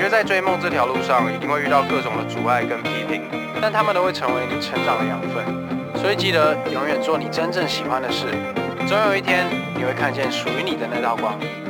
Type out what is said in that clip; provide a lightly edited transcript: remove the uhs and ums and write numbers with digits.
觉得在追梦这条路上，一定会遇到各种的阻碍跟批评，但他们都会成为你成长的养分。所以记得永远做你真正喜欢的事，总有一天你会看见属于你的那道光。